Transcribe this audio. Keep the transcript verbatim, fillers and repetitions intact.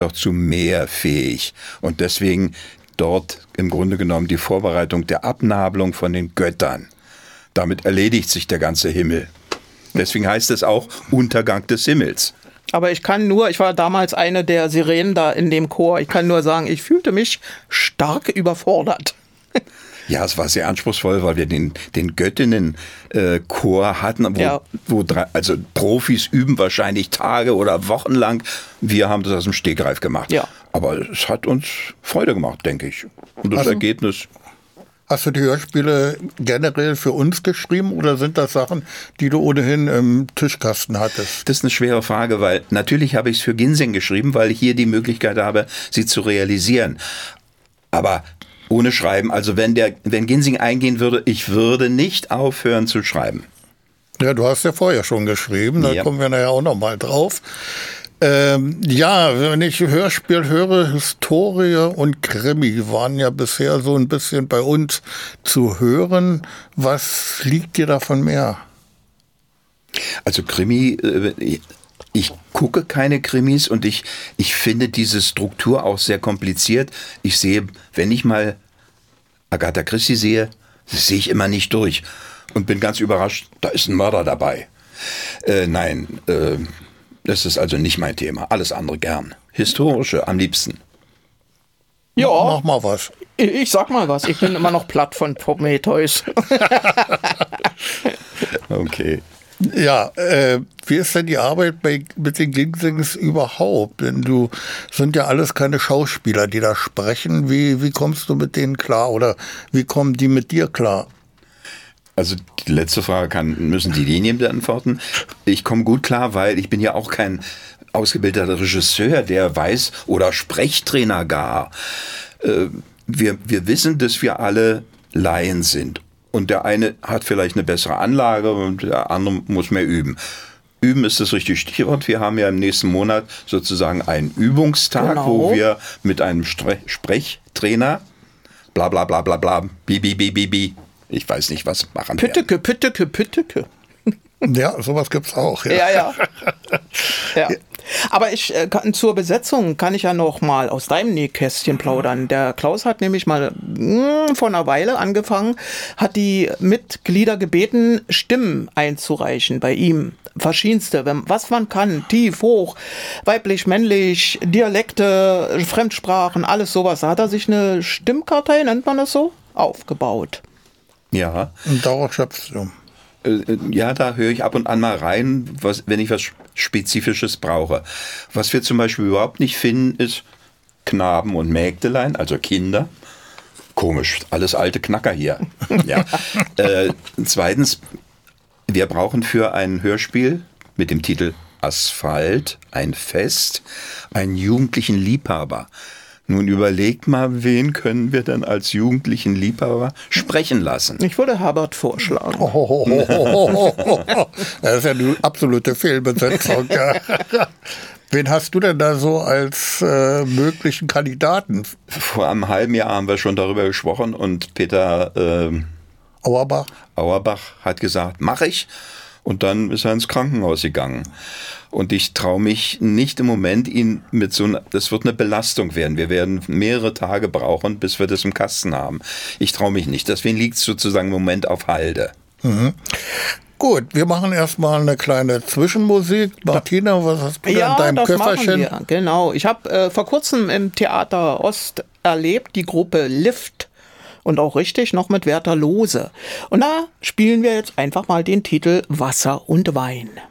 doch zu mehr fähig. Und deswegen dort im Grunde genommen die Vorbereitung der Abnabelung von den Göttern. Damit erledigt sich der ganze Himmel. Deswegen heißt es auch Untergang des Himmels. Aber ich kann nur, ich war damals eine der Sirenen da in dem Chor, ich kann nur sagen, ich fühlte mich stark überfordert. Ja, es war sehr anspruchsvoll, weil wir den, den Göttinnen-Chor äh, hatten, wo, ja. wo drei, also Profis üben wahrscheinlich Tage oder Wochen lang. Wir haben das aus dem Stegreif gemacht. Ja. Aber es hat uns Freude gemacht, denke ich. Und das also, Ergebnis... Hast du die Hörspiele generell für uns geschrieben oder sind das Sachen, die du ohnehin im Tischkasten hattest? Das ist eine schwere Frage, weil natürlich habe ich es für Ginseng geschrieben, weil ich hier die Möglichkeit habe, sie zu realisieren. Aber ohne Schreiben, also wenn der, wenn Ginseng eingehen würde, ich würde nicht aufhören zu schreiben. Ja, du hast ja vorher schon geschrieben, da ja. kommen wir nachher auch noch mal drauf. Ähm, ja, wenn ich Hörspiel höre, Historie und Krimi waren ja bisher so ein bisschen bei uns zu hören. Was liegt dir davon mehr? Also Krimi, äh, ich gucke keine Krimis und ich, ich finde diese Struktur auch sehr kompliziert. Ich sehe, wenn ich mal Agatha Christie sehe, das sehe ich immer nicht durch und bin ganz überrascht, da ist ein Mörder dabei. Äh, nein, äh, das ist also nicht mein Thema. Alles andere gern. Historische am liebsten. Ja, mach mal was. Ich, ich sag mal was. Ich bin immer noch platt von Prometheus. Okay. Ja, äh, wie ist denn die Arbeit bei, mit den Ginsengs überhaupt? Denn du sind ja alles keine Schauspieler, die da sprechen. Wie, wie kommst du mit denen klar oder wie kommen die mit dir klar? Also die letzte Frage kann, müssen die Linien beantworten. Ich komme gut klar, weil ich bin ja auch kein ausgebildeter Regisseur, der weiß, oder Sprechtrainer gar. Äh, wir, wir wissen, dass wir alle Laien sind. Und der eine hat vielleicht eine bessere Anlage und der andere muss mehr üben. Üben ist das richtige Stichwort. Wir haben ja im nächsten Monat sozusagen einen Übungstag, genau, wo wir mit einem Stre- Sprechtrainer bla bla bla bla bla bi bi bi bi bi ich weiß nicht, was machen wir. Pütteke, Pütteke, Pütteke. Ja, sowas gibt's auch. Ja, ja. ja. ja. Aber ich äh, kann, zur Besetzung kann ich ja noch mal aus deinem Nähkästchen plaudern. Der Klaus hat nämlich mal mh, vor einer Weile angefangen, hat die Mitglieder gebeten, Stimmen einzureichen bei ihm. Verschiedenste, was man kann, tief, hoch, weiblich, männlich, Dialekte, Fremdsprachen, alles sowas. Da hat er sich eine Stimmkartei, nennt man das so, aufgebaut. Ja. Und darauf schöpfst du. Ja, da höre ich ab und an mal rein, was, wenn ich was Spezifisches brauche. Was wir zum Beispiel überhaupt nicht finden, ist Knaben und Mägdelein, also Kinder. Komisch, alles alte Knacker hier. Ja. äh, zweitens, wir brauchen für ein Hörspiel mit dem Titel Asphalt, ein Fest, einen jugendlichen Liebhaber. Nun überlegt mal, wen können wir denn als jugendlichen Liebhaber sprechen lassen? Ich würde Herbert vorschlagen. Oh, oh, oh, oh, oh, oh. Das ist ja eine absolute Fehlbesetzung. Wen hast du denn da so als äh, möglichen Kandidaten? Vor einem halben Jahr haben wir schon darüber gesprochen und Peter äh, Auerbach. Auerbach hat gesagt, mach ich. Und dann ist er ins Krankenhaus gegangen. Und ich traue mich nicht im Moment, ihn mit so einer, das wird eine Belastung werden. Wir werden mehrere Tage brauchen, bis wir das im Kasten haben. Ich traue mich nicht. Deswegen liegt es sozusagen im Moment auf Halde. Mhm. Gut, wir machen erstmal eine kleine Zwischenmusik. Martina, was hast du ja, in deinem das Köfferchen? Machen wir. Genau. Ich habe äh, vor kurzem im Theater Ost erlebt, die Gruppe Lift. Und auch richtig noch mit Werther Lose. Und da spielen wir jetzt einfach mal den Titel Wasser und Wein.